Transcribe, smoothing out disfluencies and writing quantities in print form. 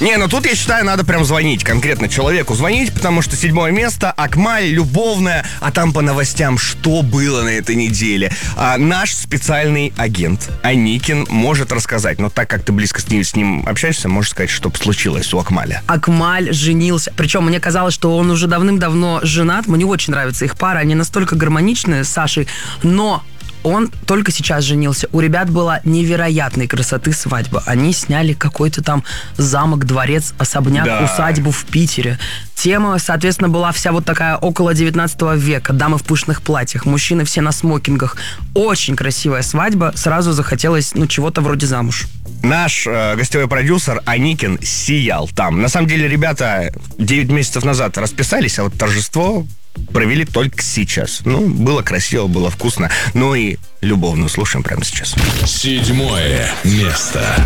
Не, ну тут, я считаю, надо прям звонить конкретно человеку. Звонить, потому что 7 место, Акмаль, любовная, а там по новостям, что было на этой неделе. Наш специальный агент Аникин может рассказать. Но так как ты близко с ним общаешься, можешь сказать, что случилось у Акмаля. Акмаль женился. Причем мне казалось, что он уже давным-давно женат. Мне очень нравится их пара. Они настолько гармоничные с Сашей. Но он только сейчас женился. У ребят была невероятной красоты свадьба. Они сняли какой-то там замок, дворец, особняк, усадьбу в Питере. Тема, соответственно, была вся вот такая около 19 века. Дамы в пышных платьях, мужчины все на смокингах. Очень красивая свадьба. Сразу захотелось, чего-то вроде замуж. Наш гостевой продюсер Аникин сиял там. На самом деле, ребята 9 месяцев назад расписались, а вот торжество провели только сейчас. Было красиво, было вкусно. И любовно слушаем прямо сейчас. 7 место.